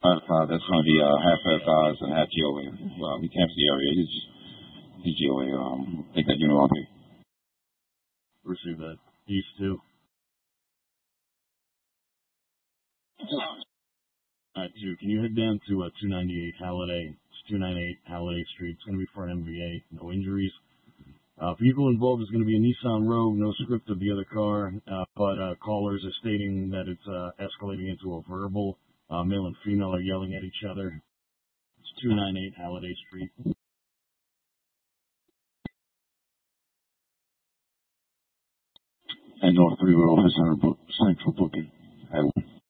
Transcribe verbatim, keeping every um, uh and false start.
Uh, uh, that's going to be uh, half F Is and half G O A. Well, he camps the area. He's, he's G O A. Um, take that unit all day. Receive that. East two. Alright, two. Can you head down to uh, two ninety-eight Halliday? It's two ninety-eight Halliday Street. It's going to be for an M V A. No injuries. Uh, vehicle involved is going to be a Nissan Rogue. No script of the other car, uh, but uh, callers are stating that it's uh, escalating into a verbal. Uh, male and female are yelling at each other. It's two ninety-eight Halliday Street. And North three, we're office center book, central booking.